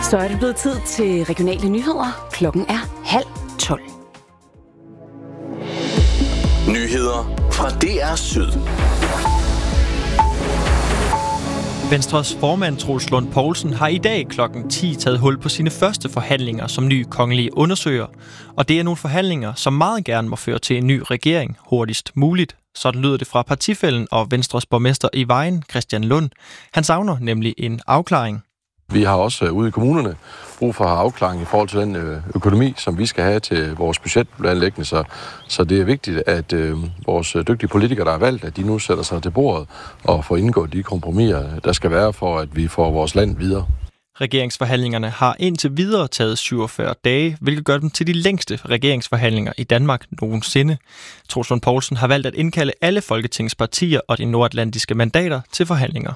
Så er det blevet tid til regionale nyheder. Klokken er 11:30. Nyheder fra DR Syd. Venstres formand Troels Lund Poulsen har i dag klokken 10 taget hul på sine første forhandlinger som ny kongelig undersøger. Og det er nogle forhandlinger, som meget gerne må føre til en ny regering hurtigst muligt. Sådan lyder det fra partifællen og Venstres borgmester i Vejen, Christian Lund. Han savner nemlig en afklaring. Vi har også ude i kommunerne brug for at have afklaring i forhold til den økonomi, som vi skal have til vores budgetplanlægning. Så det er vigtigt, at vores dygtige politikere, der er valgt, at de nu sætter sig til bordet og får indgået de kompromiser, der skal være for, at vi får vores land videre. Regeringsforhandlingerne har indtil videre taget 47 dage, hvilket gør dem til de længste regeringsforhandlinger i Danmark nogensinde. Troels Lund Poulsen har valgt at indkalde alle Folketingets partier og de nordatlantiske mandater til forhandlinger.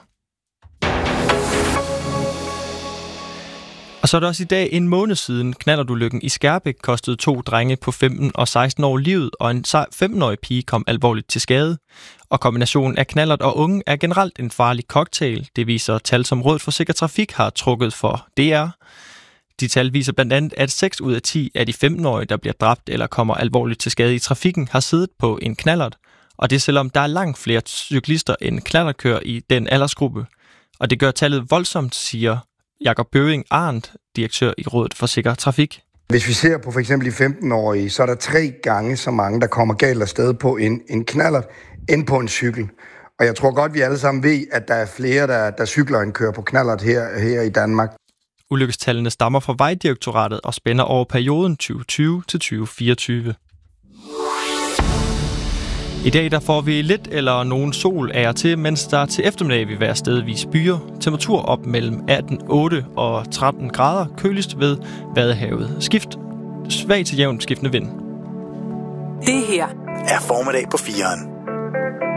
Og så er det også i dag en måned siden knallertulykken i Skærbæk kostede 2 drenge på 15 og 16 år livet, og en 15-årig pige kom alvorligt til skade. Og kombinationen af knallert og unge er generelt en farlig cocktail. Det viser tal, som Rådet for Sikker Trafik har trukket for DR. De tal viser blandt andet, at 6 ud af 10 af de 15-årige, der bliver dræbt eller kommer alvorligt til skade i trafikken, har siddet på en knallert. Og det selvom der er langt flere cyklister end knallertkører i den aldersgruppe. Og det gør tallet voldsomt, siger Jakob Bøving Arndt, direktør i Rådet for Sikker Trafik. Hvis vi ser på for eksempel de 15-årige, så er der 3 gange så mange, der kommer galt afsted på en knallert, end på en cykel. Og jeg tror godt, vi alle sammen ved, at der er flere, der cykler end kører på knallert her i Danmark. Ulykkestallene stammer fra Vejdirektoratet og spænder over perioden 2020 til 2024. I dag der får vi lidt eller nogen sol af og til, mens der til eftermiddag vil være stedvis byer. Temperatur op mellem 8 og 13 grader, køligst ved Vadehavet. Svag til jævnt skiftende vind. Det her er Formiddag på 4'eren.